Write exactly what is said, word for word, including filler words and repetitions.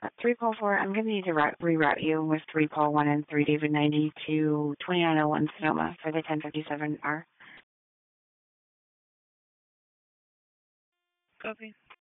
Uh, three Paul four, I'm going to need to route, reroute you with three Paul one and three David ninety to twenty-nine oh one Sonoma for the ten fifty-seven R. Copy.